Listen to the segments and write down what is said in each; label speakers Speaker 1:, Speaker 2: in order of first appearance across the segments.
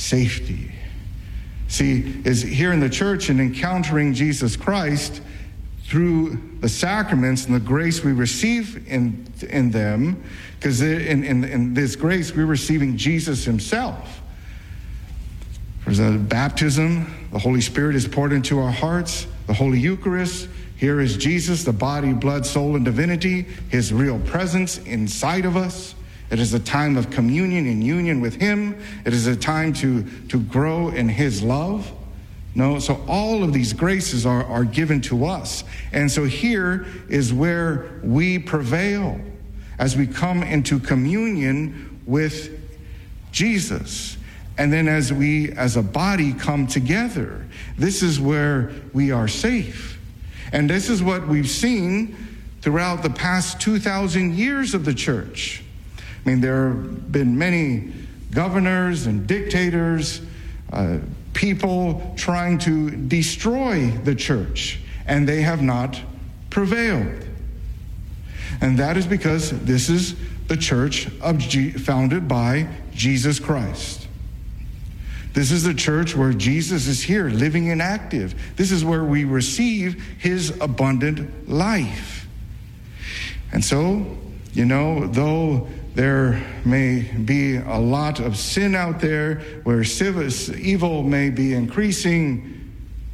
Speaker 1: safety. See, is here in the church and encountering Jesus Christ through the sacraments and the grace we receive in them, because in this grace we're receiving Jesus himself. There's a baptism, the Holy Spirit is poured into our hearts, the Holy Eucharist. Here is Jesus, the body, blood, soul, and divinity, his real presence inside of us. It is a time of communion and union with him. It is a time to grow in his love. No, so all of these graces are given to us. And so here is where we prevail as we come into communion with Jesus. And then as we, as a body, come together, this is where we are safe. And this is what we've seen throughout the past 2,000 years of the church. I mean, there have been many governors and dictators, people trying to destroy the church, and they have not prevailed. And that is because this is the church founded by Jesus Christ. This is the church where Jesus is here, living and active. This is where we receive his abundant life. And so, though there may be a lot of sin out there, where evil may be increasing,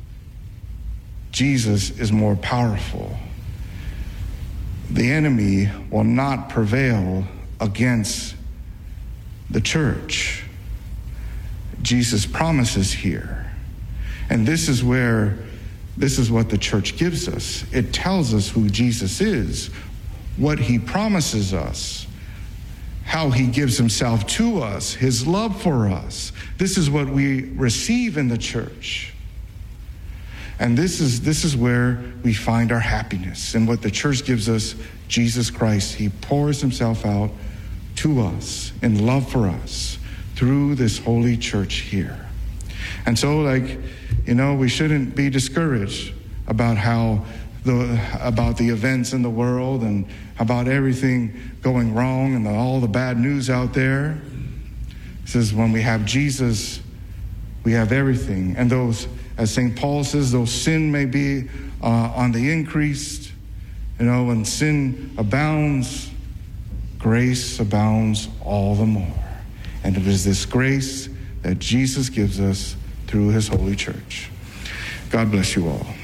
Speaker 1: Jesus is more powerful. The enemy will not prevail against the church. Jesus promises here. And this is what the church gives us. It tells us who Jesus is, what he promises us, how he gives himself to us, his love for us. This is what we receive in the church. And this is where we find our happiness. And what the church gives us, Jesus Christ, he pours himself out to us in love for us through this holy church here. And so, we shouldn't be discouraged about about the events in the world and about everything going wrong and all the bad news out there. It says when we have Jesus, we have everything. And those, as St. Paul says, though sin may be on the increase, when sin abounds, grace abounds all the more. And it is this grace that Jesus gives us through his holy church. God bless you all.